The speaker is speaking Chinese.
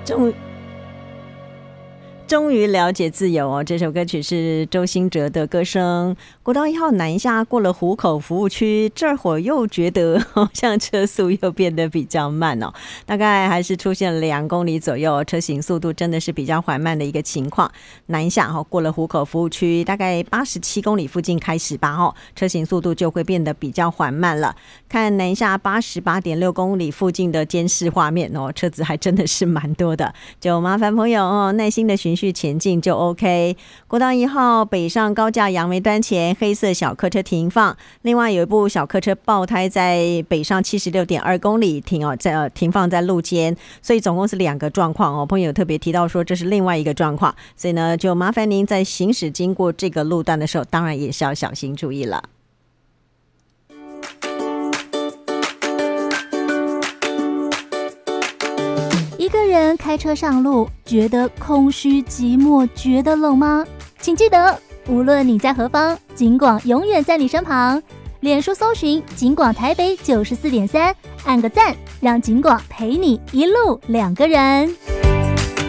终于了解自由哦，这首歌曲是周兴哲的歌声。国道1号南下过了湖口服务区，这会儿又觉得好像车速又变得比较慢哦，大概还是出现2公里左右，车行速度真的是比较缓慢的一个情况。南下过了湖口服务区，大概87公里附近开始吧，车行速度就会变得比较缓慢了。看南下88.6公里附近的监视画面哦，车子还真的是蛮多的，就麻烦朋友哦，耐心的循序前进就 OK。 国道1号北上高架杨梅端前黑色小客车停放，另外有一部小客车爆胎在北上76.2公里停放在路肩，所以总共是2个状况哦。朋友特别提到说这是另外一个状况，所以呢就麻烦您在行驶经过这个路段的时候，当然也是要小心注意了。 一个人开车上路，觉得空虚寂寞，觉得冷吗？请记得，无论你在何方，警广永远在你身旁。脸书搜寻警广台北94.3，按个赞，让警广陪你一路2个人。